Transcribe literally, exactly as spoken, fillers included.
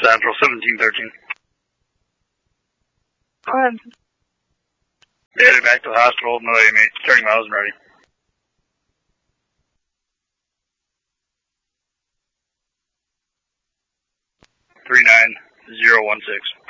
Central seventeen thirteen. Go ahead. Made it back to the hospital, no A M eight, thirty miles and ready. three nine zero one six.